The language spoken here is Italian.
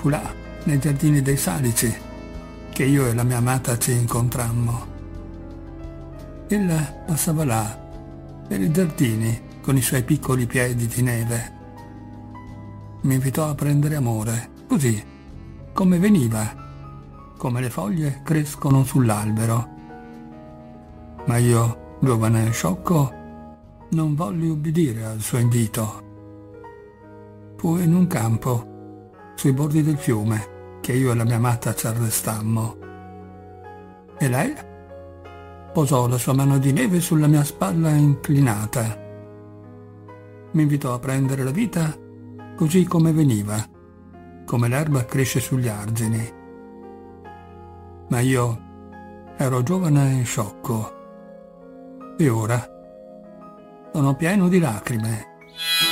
fu là, nei giardini dei Salici, che io e la mia amata ci incontrammo. Ella passava là, per i giardini, con i suoi piccoli piedi di neve. Mi invitò a prendere amore, così, come veniva, come le foglie crescono sull'albero. Ma io, giovane e sciocco, non volli ubbidire al suo invito. Fu in un campo, sui bordi del fiume, che io e la mia amata ci arrestammo. E lei posò la sua mano di neve sulla mia spalla inclinata. Mi invitò a prendere la vita così come veniva, come l'erba cresce sugli argini. Ma io ero giovane e sciocco, e ora sono pieno di lacrime.